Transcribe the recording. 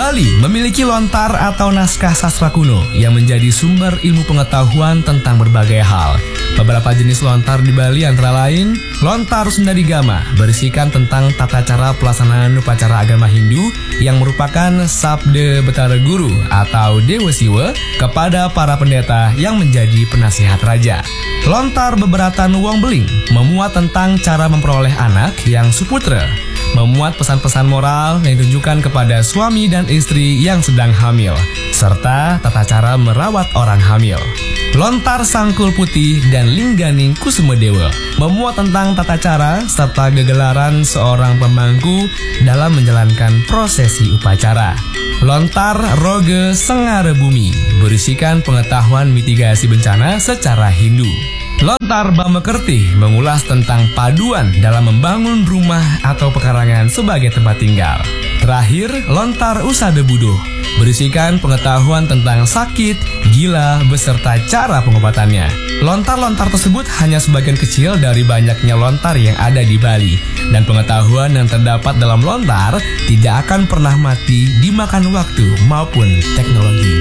Bali memiliki lontar atau naskah sastra kuno yang menjadi sumber ilmu pengetahuan tentang berbagai hal. Beberapa jenis lontar di Bali antara lain lontar Sundadigama berisikan tentang tata cara pelaksanaan upacara agama Hindu yang merupakan Sabda Betara Guru atau Dewa Siwa kepada para pendeta yang menjadi penasihat raja. Lontar Beberatan Wong Beling memuat tentang cara memperoleh anak yang suputra, memuat pesan-pesan moral yang ditujukan kepada suami dan istri yang sedang hamil, serta tata cara merawat orang hamil. Lontar Sangkul Putih dan Lingganing Kusumadewa memuat tentang tata cara serta gegelaran seorang pemangku dalam menjalankan prosesi upacara. Lontar Roge Sengara Bumi berisikan pengetahuan mitigasi bencana secara Hindu. Lontar Bamekerti mengulas tentang paduan dalam membangun rumah atau pekarangan sebagai tempat tinggal. Terakhir, Lontar Usada Budo berisikan pengetahuan tentang sakit, gila, beserta cara pengobatannya. Lontar-lontar tersebut hanya sebagian kecil dari banyaknya lontar yang ada di Bali. Dan pengetahuan yang terdapat dalam lontar tidak akan pernah mati dimakan waktu maupun teknologi.